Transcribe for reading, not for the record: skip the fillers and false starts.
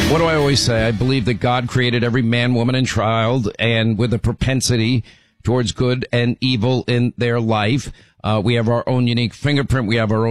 What do I always say? I believe that God created every man, woman, and child, and with a propensity towards good and evil in their life. We have our own unique fingerprint. We have our own